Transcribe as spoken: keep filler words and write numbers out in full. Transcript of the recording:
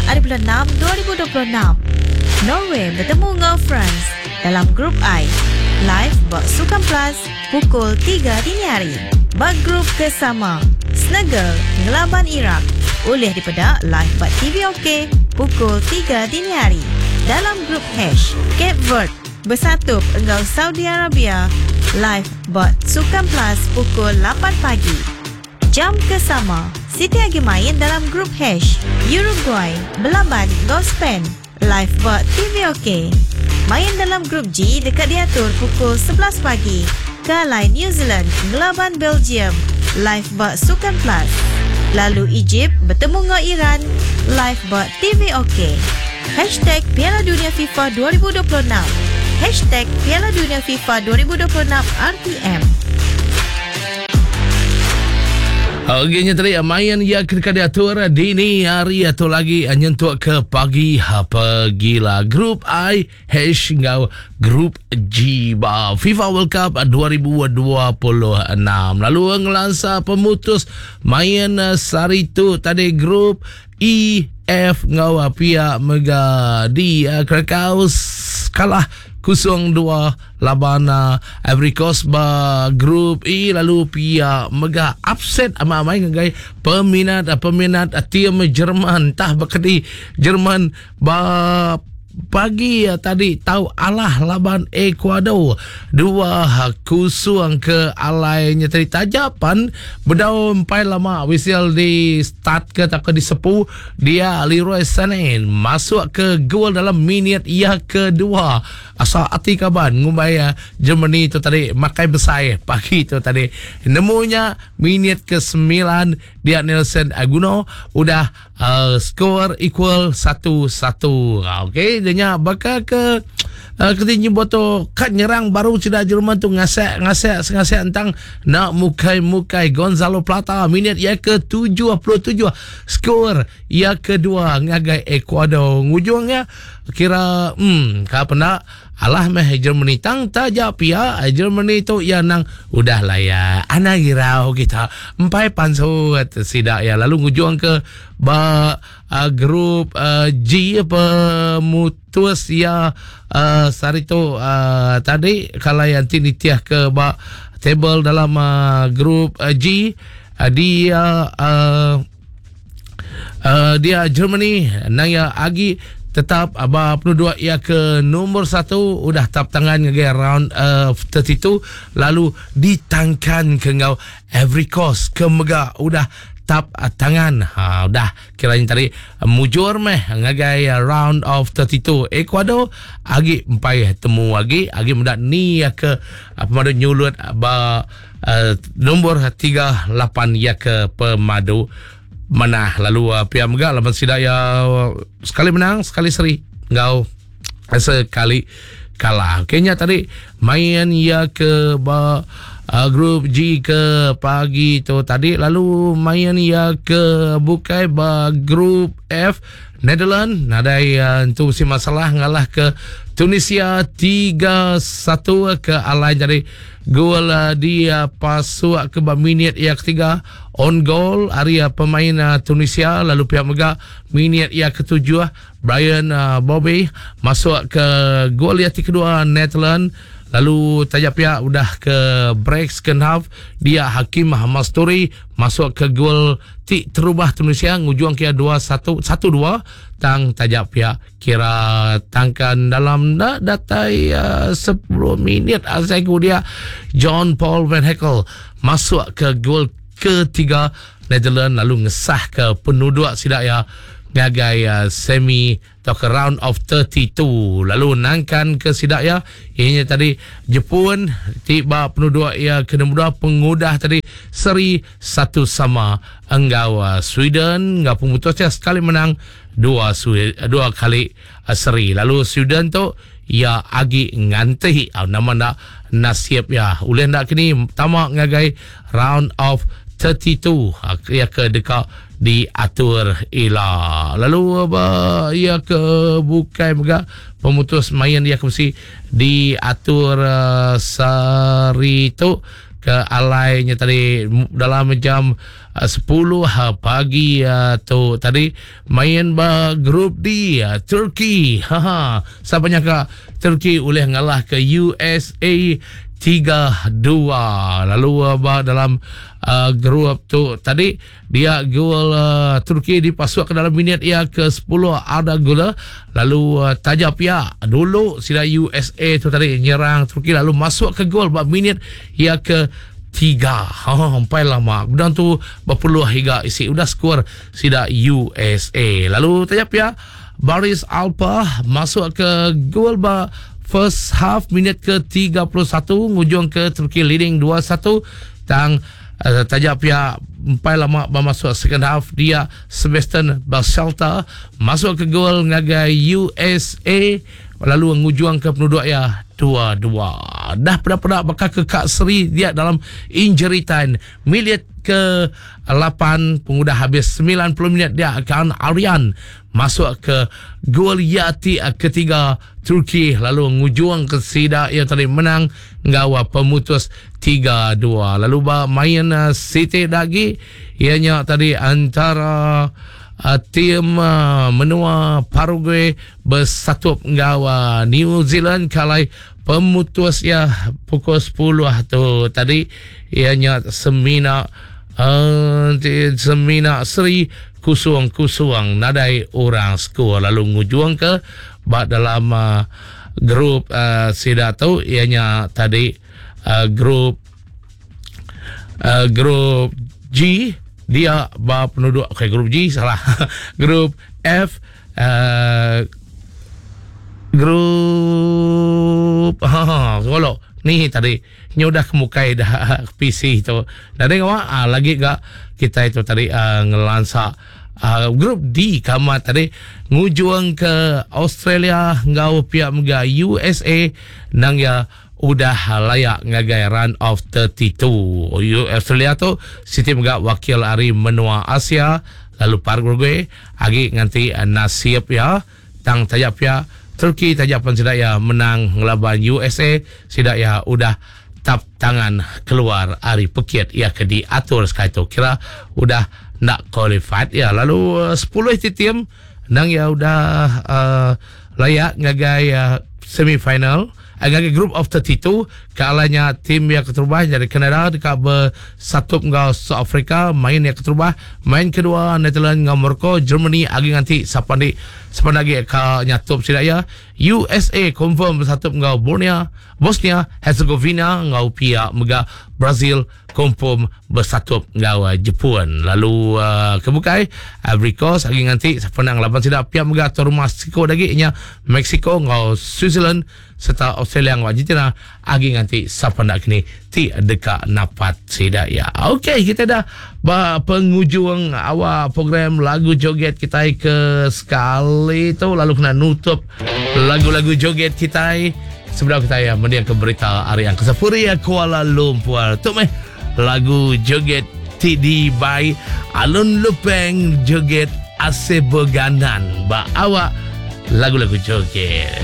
hari bulan enam dua ribu dua puluh enam. Norway bertemu dengan France dalam grup I. Live buat Sukan Plus pukul tiga dini hari. Bak grup kesama Senegal ngelaban Iraq. Oleh dipedak live buat T V OK pukul tiga dini hari. Dalam grup H, Cape Verde bersatu engkau Saudi Arabia. Live buat Sukan Plus pukul lapan pagi. Jam kesama Siti lagi main dalam grup H. Uruguay belaban engkau Spain. Live buat T V OK. Main dalam grup G dekat diatur pukul sebelas pagi. Kalai New Zealand ngelaban Belgium. Live buat Sukan Plus. Lalu Egypt bertemu dengan Iran. Live buat T V OK. Hashtag Piala Dunia FIFA dua ribu dua puluh enam. Hashtag Piala Dunia FIFA dua ribu dua puluh enam R T M. Okeynya tadi main ya ketika diatur dini hari atau lagi nyentuh ke pagi apa gila grup I H ngau grup G ba FIFA World Cup dua ribu dua puluh enam. Lalu ngelansa pemutus main sari tu tadi grup E F ngau pihak mega di uh, Krakow kalah kosong dua laban uh, Ivory Coast ba grup E. Lalu pihak mega upset ama main ngai peminat uh, peminat uh, tim Jerman tah bakadi Jerman ba pagi uh, tadi tahu alah laban Ecuador dua kosong ke alainya tadi tajapan berdaun empat lama whistle di start ke tak ke di sepu dia Leroy Sané masuk ke gol dalam minit ia kedua asal hati kaban ngubaya Germany tu tadi makai besar pagi tu tadi nemunya minit ke sembilan dia Nelson Aguno udah uh, skor equal satu satu. Okey dia bakal ke uh, ketinggi boto kat nyerang baru sudah Jerman tu ngasek ngasek ngasek tentang nak mukai-mukai Gonzalo Plata minit ia ke tujuh puluh tujuh skor ia kedua ngagai Ecuador ngujungnya kira hmm ka pernah alah meh Germany tang tajak pia Germany tu ya nang udah lah ya anak girau kita empat pansu sidak ya lalu ngujung ke ba uh, grup uh, G pemutus ya uh, sari tu uh, tadi kalau yang tinitiah ke ba table dalam uh, grup uh, G uh, dia uh, uh, dia Germany nang ya agi tetap aba penduduk ia ke nombor satu udah tap tangan ngege round uh, tiga puluh dua lalu ditangkan ke ngau Ivory Coast ke mega udah tap uh, tangan ha udah kiranya tadi uh, mujur meh ngagai uh, round of tiga puluh dua Ecuador agi empai temu agi agi muda ni ya ke uh, pemadu nyulut aba uh, nombor tiga puluh lapan ya ke pemadu mana lalu uh, pihak mega lawan sidaya uh, sekali menang sekali seri ngau sekali kalah. Kayaknya tadi main ya ke ba uh, grup G ke pagi tu tadi lalu main ya ke bukai ba grup F Netherlands nadai uh, tu si masalah ngalah ke Tunisia tiga satu ke alai jadi gol uh, dia pasuk ke minit yang ketiga on goal area pemain uh, Tunisia lalu pihak mega minit yang ketujuh Brian uh, Bobby masuk ke gol yang kedua Netherlands. Lalu tajak pihak udah ke break second half dia Hakim Hamasturi masuk ke gol ti terubah Tunisia ngujung kira dua satu satu dua tang tajak pihak kira tangkan dalam da, datai uh, sepuluh minit asaiku dia John Paul Van Heckel masuk ke gol ketiga Netherlands lalu ngesah ke penduduk sidak ya ngagai uh, semi atau ke round of tiga puluh dua lalu nangkan ke sidak ya ini tadi Jepun tiba penduduk ya kena mudah pengudah tadi seri satu sama enggau uh, Sweden enggau pemutusnya sekali menang dua dua kali uh, seri lalu Sweden tu ya agi nganti uh, nama nak nasib ya uleh nak kini tamak ngagai round of tiga puluh dua ya ke dekat diatur ila lalu apa ia ke bukai mega pemutus main dia ke mesti diatur uh, sari tu ke alainya tadi dalam jam uh, sepuluh uh, pagi uh, tu tadi main ba grup D uh, Turki. Ha siapa nyangka Turki boleh ngalah ke U S A tiga dua. Lalu uh, ba dalam uh, grup tu tadi dia gol uh, Turki dipasuk ke dalam minit ia ke sepuluh ada gol. Lalu uh, tajap ya dulu sila U S A tu tadi nyerang Turki lalu masuk ke gol ba minit ia ke tiga. Ha sampai lama. Kemudian tu berpuluh hingga isi udah skor sida U S A. Lalu tajap ya Baris Alpa masuk ke gol ba first half minit ke tiga puluh satu ngujung ke Turki leading dua satu. Tang uh, tajap ya sampai lama masuk second half dia Sebastian Baselta masuk ke gol ngagai U S A lalu ngujung ke penduduk ya dua dua. Dah pada-pada bakal ke Kak Seri dia dalam injury time minit ke lapan pengudah habis sembilan puluh minit dia akan Aryan masuk ke gol Yati ketiga Turki lalu ngujung ke sida yang tadi menang ngawa pemutus tiga dua. Lalu ba main uh, City lagi ianya tadi antara uh, tim uh, menua Paraguay bersatu ngawa New Zealand kalai pemutus ya pukul sepuluh tu tadi ianya semina uh, semina Seri kusuang-kusuang nadai orang skor lalu ngujung ke bak dalam uh, grup uh, sida tu ianya tadi uh, grup uh, grup G dia ba penduduk okay, grup G salah grup F uh, grup ha kalau ni tadi ni udah kemukai dah P C tu dah tengok ah, lagi gak kita itu tadi uh, ngelansa uh, grup D kamat tadi ngujung ke Australia ngau pihak mga U S A nang ya udah layak ngagai run of thirty-two. Australia tu siti mga wakil ari menua Asia lalu Paraguay agi nganti uh, nasib ya tang tajap ya Turki tajapan sidak ya menang ngelaban U S A sidak ya udah tap tangan keluar ari pekit ya ke diatur sekali tu kira udah nak qualified ya lalu uh, sepuluh tim nang ya udah uh, layak ngagai uh, semifinal ngagai group of thirty-two kalanya tim yang keterubah dari Kanada dekat bersatu ngau South Africa main yang keterubah main kedua Netherlands ngau Morocco Germany agi nanti sapandi sepandagi ka nyatup sidak ya U S A confirm bersatu ngau Bosnia Bosnia Herzegovina ngau pihak mega Brazil confirm bersatu ngau Jepun lalu uh, kebukai Ivory Coast agi nanti sepanang lapan sidak pihak mega atau Mexico lagi nya Mexico ngau Switzerland serta Australia ngau Argentina agi nanti sapandak kini ti dekat napat sidak ya. Okey kita dah ba penghujung awal program lagu joget kita ke sekali tu lalu kena nutup lagu-lagu joget kita sebelum kita ya mendiang ke berita hari yang kesepuluh ya Kuala Lumpur tu meh lagu joget T D by Alun Lupeng joget Ase Beganan ba awak lagu-lagu joget.